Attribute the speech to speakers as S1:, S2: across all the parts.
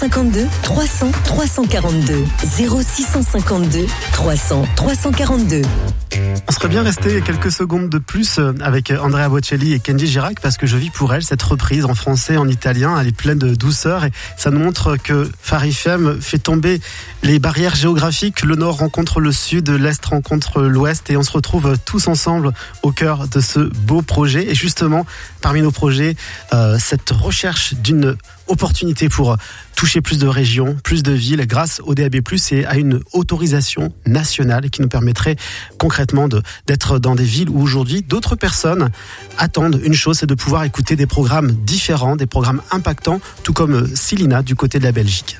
S1: 52 300 342 0652 300 342.
S2: On serait bien resté quelques secondes de plus avec Andrea Bocelli et Kenji Girac parce que je vis pour elle cette reprise en français, en italien. Elle est pleine de douceur et ça nous montre que Phare FM fait tomber les barrières géographiques. Le Nord rencontre le Sud, l'Est rencontre l'Ouest et on se retrouve tous ensemble au cœur de ce beau projet. Et justement, parmi nos projets, cette recherche d'une opportunité pour toucher plus de régions, plus de villes grâce au DAB+, et à une autorisation nationale qui nous permettrait concrètement d'être dans des villes où aujourd'hui d'autres personnes attendent une chose, c'est de pouvoir écouter des programmes différents, des programmes impactants, tout comme Célina du côté de la Belgique.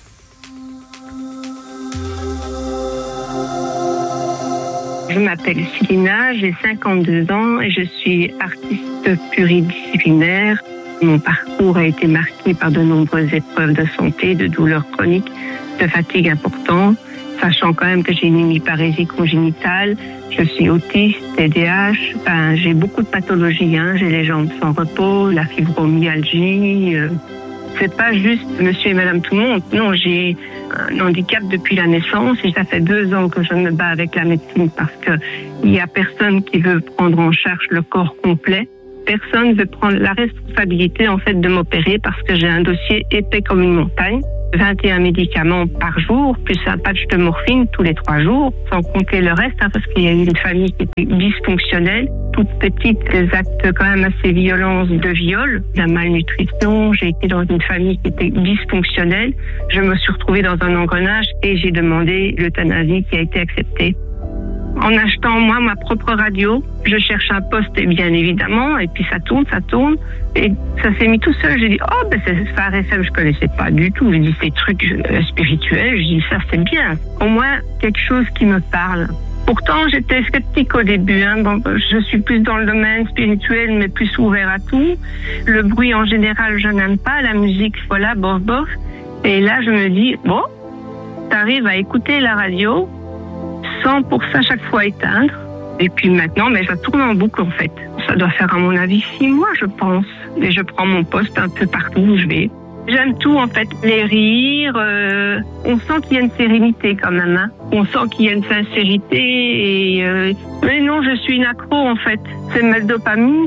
S3: Je m'appelle Célina, j'ai 52 ans et je suis artiste pluridisciplinaire. Mon parcours a été marqué par de nombreuses épreuves de santé, de douleurs chroniques, de fatigue importante, sachant quand même que j'ai une hémiparésie congénitale, je suis autiste, TDAH, j'ai beaucoup de pathologies, j'ai les jambes sans repos, la fibromyalgie. C'est pas juste monsieur et madame tout le monde. Non, j'ai un handicap depuis la naissance et ça fait 2 ans que je me bats avec la médecine parce que il y a personne qui veut prendre en charge le corps complet. Personne veut prendre la responsabilité en fait de m'opérer parce que j'ai un dossier épais comme une montagne. 21 médicaments par jour, plus un patch de morphine tous les 3 jours, sans compter le reste, parce qu'il y a eu une famille qui était dysfonctionnelle, toute petite, des actes quand même assez violents de viol, de la malnutrition. J'ai été dans une famille qui était dysfonctionnelle. Je me suis retrouvée dans un engrenage et j'ai demandé l'euthanasie qui a été acceptée. En achetant, moi, ma propre radio, je cherche un poste, bien évidemment, et puis ça tourne, et ça s'est mis tout seul. J'ai dit, c'est Phare FM, je connaissais pas du tout. J'ai dit, ces trucs spirituels, j'ai dit, ça c'est bien. Au moins, quelque chose qui me parle. Pourtant, j'étais sceptique au début. Je suis plus dans le domaine spirituel, mais plus ouvert à tout. Le bruit, en général, je n'aime pas. La musique, voilà, bof. Et là, je me dis, t'arrives à écouter la radio, sans pour ça chaque fois éteindre. Et puis maintenant, ça tourne en boucle en fait. Ça doit faire à mon avis 6 mois je pense. Et je prends mon poste un peu partout où je vais. J'aime tout en fait, les rires. On sent qu'il y a une sérénité quand même. On sent qu'il y a une sincérité. Mais non, je suis une accro en fait. C'est ma dopamine.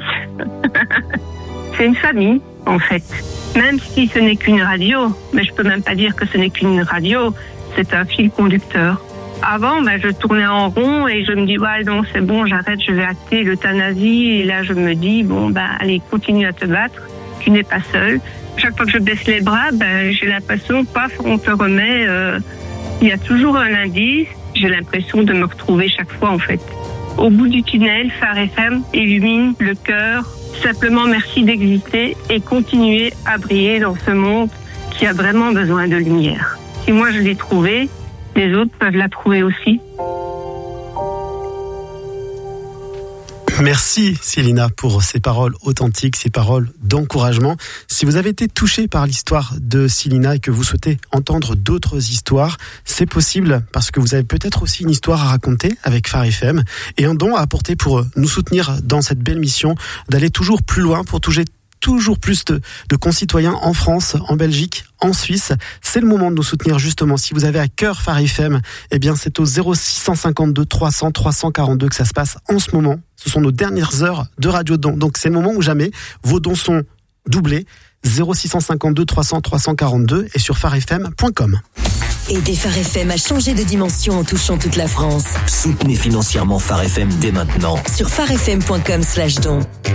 S3: C'est une famille en fait. Même si ce n'est qu'une radio. Mais je peux même pas dire que ce n'est qu'une radio. C'est un fil conducteur. Avant, je tournais en rond et je me dis, non, c'est bon, j'arrête, je vais acter l'euthanasie. Et là, je me dis, allez, continue à te battre. Tu n'es pas seul. Chaque fois que je baisse les bras, j'ai l'impression, on te remet, il y a toujours un indice. J'ai l'impression de me retrouver chaque fois, en fait. Au bout du tunnel, Phare FM illumine le cœur. Simplement, merci d'exister et continuer à briller dans ce monde qui a vraiment besoin de lumière. Si moi, je l'ai trouvé, les autres peuvent la trouver aussi.
S2: Merci Célina pour ces paroles authentiques, ces paroles d'encouragement. Si vous avez été touché par l'histoire de Célina et que vous souhaitez entendre d'autres histoires, c'est possible parce que vous avez peut-être aussi une histoire à raconter avec Phare FM et un don à apporter pour nous soutenir dans cette belle mission d'aller toujours plus loin pour toucher toujours plus de concitoyens en France, en Belgique, en Suisse. C'est le moment de nous soutenir justement. Si vous avez à cœur Phare FM, c'est au 0652 300 342 que ça se passe en ce moment. Ce sont nos dernières heures de radio don. Donc c'est le moment où jamais vos dons sont doublés. 0652 300 342 et sur pharefm.com.
S1: Aidez Phare FM à changer de dimension en touchant toute la France.
S4: Soutenez financièrement Phare FM dès maintenant.
S1: Sur pharefm.com/don.